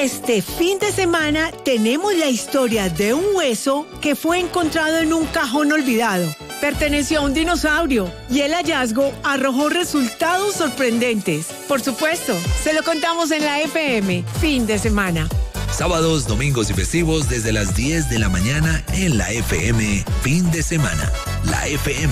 Este fin de semana tenemos la historia de un hueso que fue encontrado en un cajón olvidado. Perteneció a un dinosaurio y el hallazgo arrojó resultados sorprendentes. Por supuesto, se lo contamos en la FM, fin de semana. Sábados, domingos y festivos desde las 10 de la mañana en la FM, fin de semana. La FM.